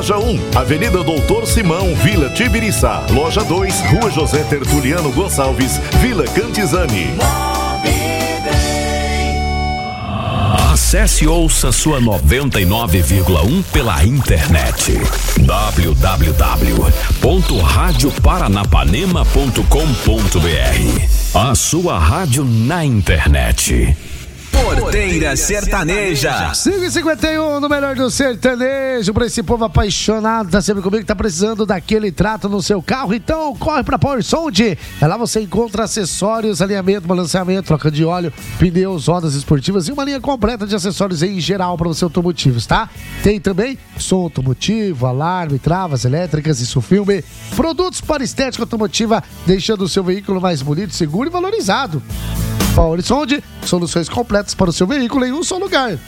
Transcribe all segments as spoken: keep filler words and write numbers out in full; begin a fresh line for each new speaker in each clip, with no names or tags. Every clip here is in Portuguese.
Loja um, Avenida Doutor Simão, Vila Tibiriçá. Loja dois, Rua José Tertuliano Gonçalves, Vila Cantizani.
Acesse e ouça sua noventa e nove vírgula um pela internet. w w w ponto rádio paranapanema ponto com ponto b r. A sua rádio na internet.
Porteira Sertaneja.
cinco e cinquenta e um no melhor do sertanejo. Pra esse povo apaixonado, tá sempre comigo, tá precisando daquele trato no seu carro. Então corre pra Power Sound. É lá você encontra acessórios, alinhamento, balanceamento, troca de óleo, pneus, rodas esportivas e uma linha completa de acessórios em geral para você automotivos, tá? Tem também som automotivo, alarme, travas elétricas, isso filme, produtos para estética automotiva, deixando o seu veículo mais bonito, seguro e valorizado. Power Sound, soluções completas para o seu veículo em um só lugar.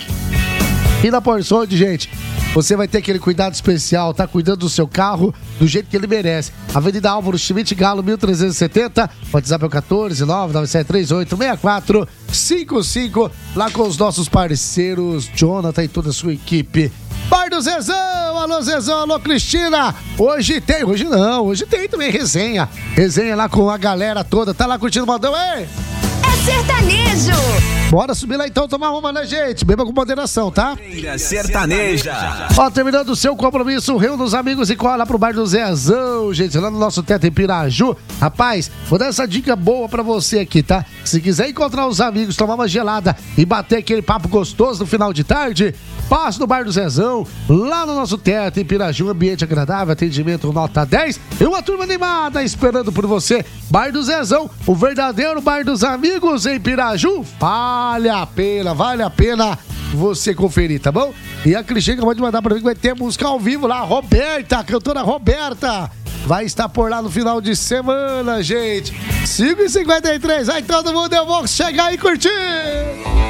E na Power Sound, gente, você vai ter aquele cuidado especial, tá cuidando do seu carro do jeito que ele merece. Avenida Álvaro Schmidt Galo, mil trezentos e setenta, WhatsApp é o quatorze nove nove sete três oito seis quatro cinco cinco, lá com os nossos parceiros, Jonathan e toda a sua equipe. Bar do Zezão, alô Zezão, alô Cristina. Hoje tem, hoje não, hoje tem também resenha. Resenha lá com a galera toda, tá lá curtindo o modão, ei?
É sertanejo.
Bora subir lá então, tomar uma, né, gente? Beba com moderação, tá?
Sertaneja.
Ó, terminando o seu compromisso, reúna os amigos e cola pro Bar do Zezão, gente, lá no nosso teto em Piraju. Rapaz, vou dar essa dica boa pra você aqui, tá? Se quiser encontrar os amigos, tomar uma gelada e bater aquele papo gostoso no final de tarde, passe no Bar do Zezão, lá no nosso teto em Piraju, ambiente agradável, atendimento nota dez e uma turma animada esperando por você. Bar do Zezão, o verdadeiro bar dos amigos em Piraju. Vale a pena, vale a pena você conferir, tá bom? E a Cristina acabou de mandar pra mim que vai ter música ao vivo lá, Roberta, a cantora Roberta, vai estar por lá no final de semana, gente. cinco e cinquenta e três, aí todo mundo, eu vou chegar e curtir!